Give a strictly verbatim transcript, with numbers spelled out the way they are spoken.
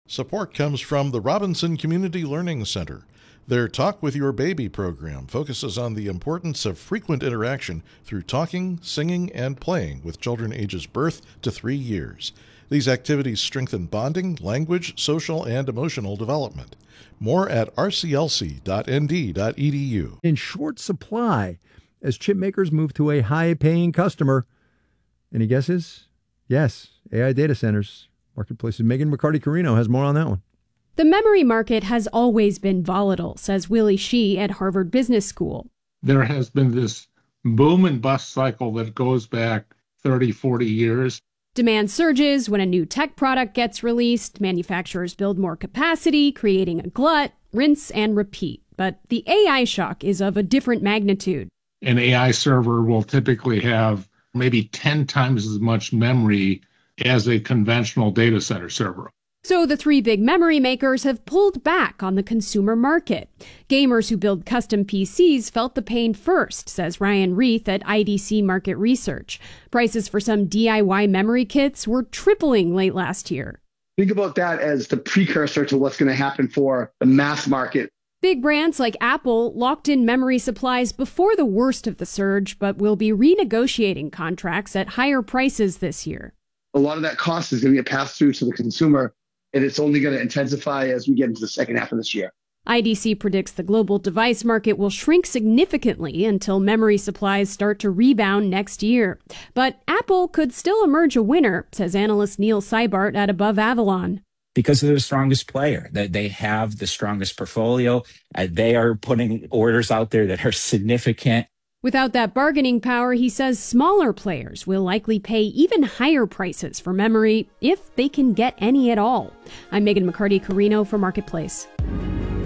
Support comes from the Robinson Community Learning Center. Their Talk with Your Baby program focuses on the importance of frequent interaction through talking, singing, and playing with children ages birth to three years. These activities strengthen bonding, language, social, and emotional development. More at r c l c dot n d dot e d u. In short supply as chip makers move to a high-paying customer. Any guesses? Yes, A I data centers. Marketplace's Megan McCarty-Carino has more on that one. The memory market has always been volatile, says Willie Shih at Harvard Business School. There has been this boom and bust cycle that goes back thirty, forty years. Demand surges when a new tech product gets released. Manufacturers build more capacity, creating a glut, rinse and repeat. But the A I shock is of a different magnitude. An A I server will typically have maybe ten times as much memory as a conventional data center server. So the three big memory makers have pulled back on the consumer market. Gamers who build custom P Cs felt the pain first, says Ryan Reith at I D C Market Research. Prices for some D I Y memory kits were tripling late last year. Think about that as the precursor to what's going to happen for the mass market. Big brands like Apple locked in memory supplies before the worst of the surge, but will be renegotiating contracts at higher prices this year. A lot of that cost is going to get passed through to the consumer, and it's only going to intensify as we get into the second half of this year. I D C predicts the global device market will shrink significantly until memory supplies start to rebound next year. But Apple could still emerge a winner, says analyst Neil Seibart at Above Avalon. Because they're the strongest player, that they have the strongest portfolio. Uh, they are putting orders out there that are significant. Without that bargaining power, he says smaller players will likely pay even higher prices for memory if they can get any at all. I'm Megan McCarty-Carino for Marketplace.